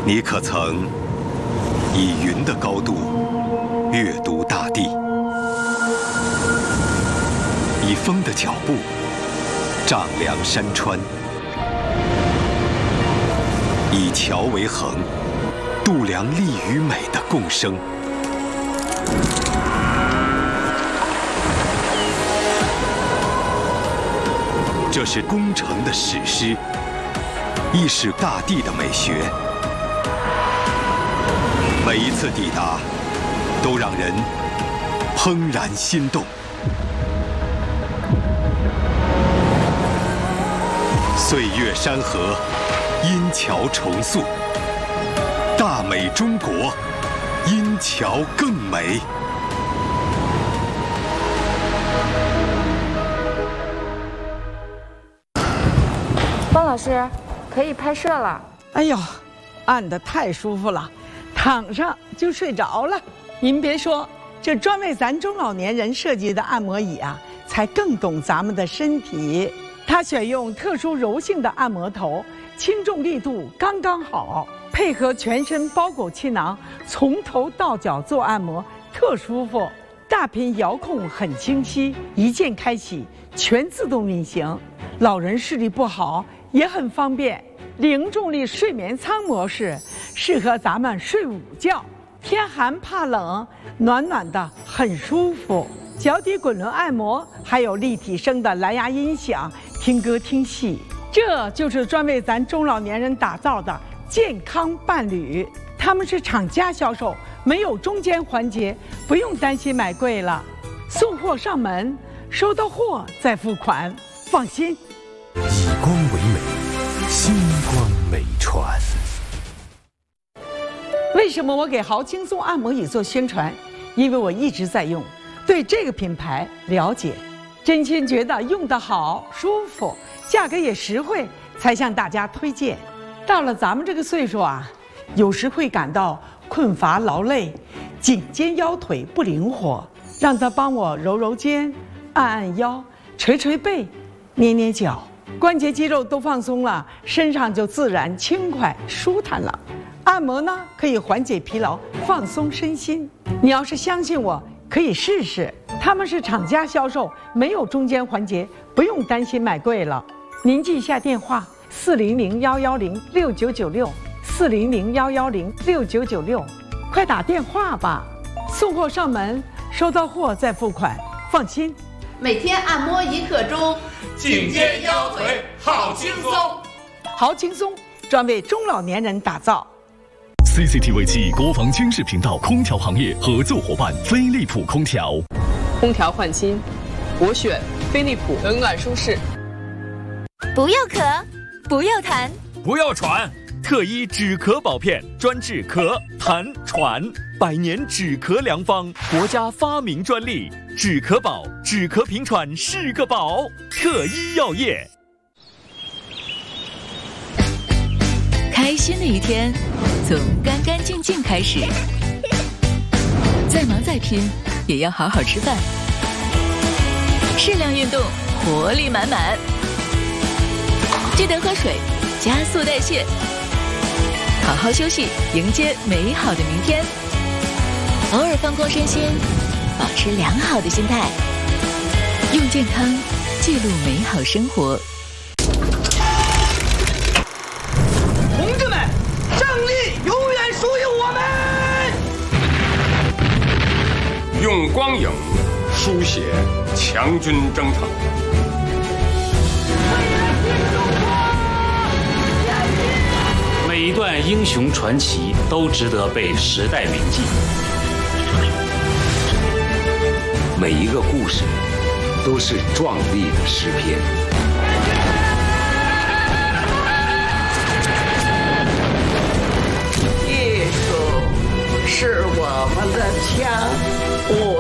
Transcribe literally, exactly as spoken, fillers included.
你可曾以云的高度阅读大地，以风的脚步丈量山川，以桥为衡，度量力与美的共生？这是工程的史诗，亦是大地的美学。每一次抵达，都让人怦然心动。岁月山河，因桥重塑，大美中国，因桥更美。 方老师，可以拍摄了。 哎呦，按得太舒服了，躺上就睡着了。您别说，这专为咱中老年人设计的按摩椅啊，才更懂咱们的身体。它选用特殊柔性的按摩头，轻重力度刚刚好，配合全身包裹气囊，从头到脚做按摩，特舒服。大屏遥控很清晰，一键开启，全自动运行。老人视力不好也很方便。零重力睡眠舱模式适合咱们睡午觉，天寒怕冷，暖暖的很舒服。脚底滚轮按摩，还有立体声的蓝牙音响，听歌听戏。这就是专为咱中老年人打造的健康伴侣。他们是厂家销售，没有中间环节，不用担心买贵了。送货上门，收到货再付款，放心。 以光为美，星光美传。 为什么我给豪轻松按摩椅做宣传？因为我一直在用，对这个品牌了解，真心觉得用得好、舒服，价格也实惠，才向大家推荐。到了咱们这个岁数啊，有时会感到困乏劳累，颈肩腰腿不灵活，让他帮我揉揉肩，按按腰，捶捶背，捏捏脚，关节肌肉都放松了，身上就自然轻快舒坦了。按摩呢，可以缓解疲劳，放松身心。你要是相信我，可以试试。他们是厂家销售，没有中间环节，不用担心买贵了。您记一下电话：四零零幺幺零六九九六，四零零幺幺零六九九六，快打电话吧。送货上门，收到货再付款，放心。 每天按摩一刻钟， 颈肩腰腿好轻松。 好轻松，专为中老年人打造。 C C T V 暨国防军事频道空调行业合作伙伴飞利浦空调。 空调换新，我选飞利浦，冷暖舒适。 不要咳，不要痰， 不要喘， 特医止咳宝片，专治咳、痰、喘，百年止咳良方，国家发明专利。止咳宝，止咳平喘是个宝。特医药业。 开心的一天，从干干净净开始。再忙再拼，也要好好吃饭。适量运动，活力满满。记得喝水，加速代谢。好好休息，迎接美好的明天。偶尔放空身心，保持良好的心态。用健康记录美好生活。 同志们，胜利永远属于我们！用光影书写强军征程。 每一段英雄传奇都值得被时代铭记。 每一个故事都是壮丽的诗篇。 艺术是我们的枪，我